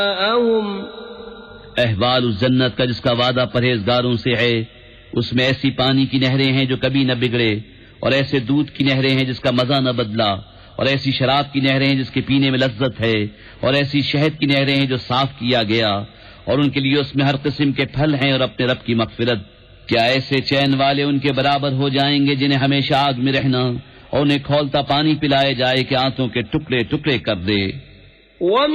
अहवाल उस जन्नत का जिसका वादा परहेजगारों से है, उसमें ऐसी पानी की नहरें हैं जो कभी न बिगड़े, और ऐसे दूध की नहरें हैं जिसका मजा न बदला, और ऐसी शराब की नहरें हैं जिसके पीने में लज्जत है, और ऐसी शहद की नहरें हैं जो साफ किया गया, और उनके लिए उसमें हर किस्म के फल हैं और अपने रब की मगफिरत। क्या ऐसे चैन वाले उनके बराबर हो जाएंगे जिन्हें हमेशा आग में रहना और उन्हें खौलता पानी पिलाए जाए कि आंतों के टुकड़े टुकड़े कर दे।